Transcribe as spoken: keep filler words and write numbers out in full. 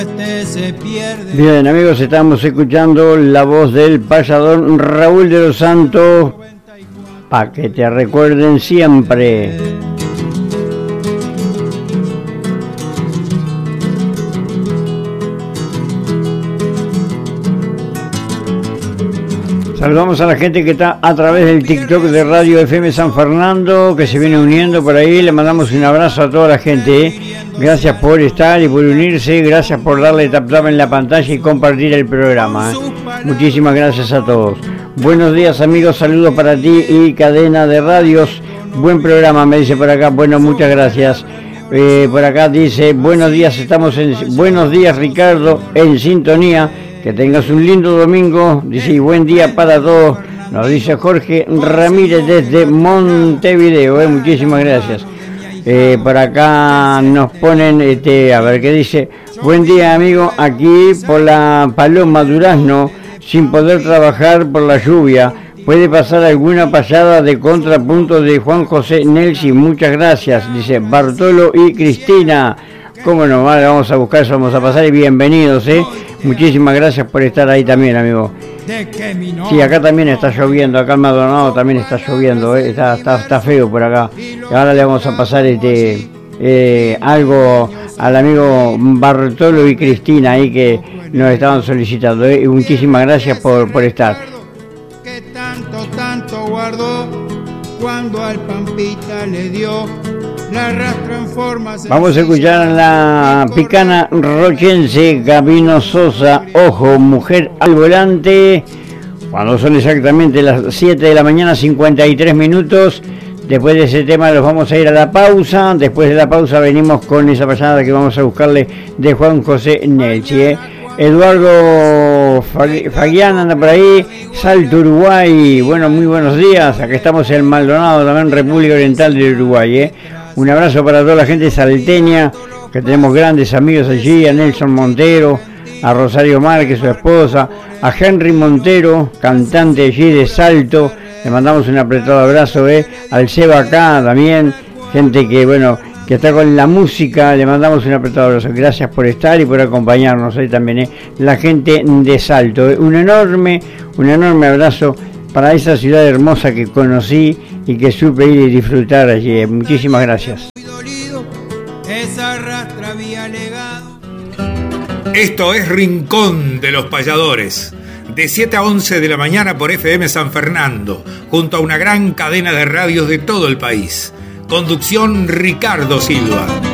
Bien, amigos, estamos escuchando la voz del payador Raúl de los Santos, para que te recuerden siempre. Saludamos a la gente que está a través del TikTok de Radio F M San Fernando, que se viene uniendo por ahí. Le mandamos un abrazo a toda la gente, ¿eh? Gracias por estar y por unirse, gracias por darle tap tap en la pantalla y compartir el programa, ¿eh? Muchísimas gracias a todos. Buenos días, amigos, saludos para ti y cadena de radios. Buen programa, me dice por acá. Bueno, muchas gracias. Eh, por acá dice, buenos días, estamos en... Buenos días, Ricardo, en sintonía. Que tengas un lindo domingo, dice, y buen día para todos, nos dice Jorge Ramírez desde Montevideo, eh, muchísimas gracias. Eh, por acá nos ponen, este, a ver qué dice, buen día amigo, aquí por la Paloma Durazno, sin poder trabajar por la lluvia, puede pasar alguna payada de contrapunto de Juan José Nelsi, muchas gracias, dice Bartolo y Cristina. Cómo no, vale, vamos a buscar eso, vamos a pasar y bienvenidos, eh. Muchísimas gracias por estar ahí también, amigo. Sí, acá también está lloviendo, acá en Maldonado también está lloviendo, eh. está, está, está feo por acá. Y ahora le vamos a pasar este eh, algo al amigo Bartolo y Cristina ahí que nos estaban solicitando, eh. Y muchísimas gracias por, por estar. Que tanto, tanto guardó cuando al Pampita le dio. Vamos a escuchar a la picana rochense Gabino Sosa, Ojo, mujer al volante, cuando son exactamente las siete de la mañana, cincuenta y tres minutos. Después de ese tema los vamos a ir a la pausa. Después de la pausa venimos con esa payada que vamos a buscarle de Juan José Nelsi, ¿eh? Eduardo Fagián anda por ahí, Salto Uruguay, bueno, muy buenos días, acá estamos en Maldonado, también República Oriental de Uruguay, ¿eh? Un abrazo para toda la gente salteña, que tenemos grandes amigos allí, a Nelson Montero, a Rosario Márquez, su esposa, a Henry Montero, cantante allí de Salto, le mandamos un apretado abrazo, ¿eh? Al Seba acá también, gente que, bueno, que está con la música, le mandamos un apretado abrazo, gracias por estar y por acompañarnos ahí también, ¿eh? La gente de Salto, ¿eh? Un enorme, un enorme abrazo para esa ciudad hermosa que conocí y que supe ir y disfrutar allí. Muchísimas gracias. Esto es Rincón de los Payadores, de siete a once de la mañana por F M San Fernando, junto a una gran cadena de radios de todo el país. Conducción Ricardo Silva.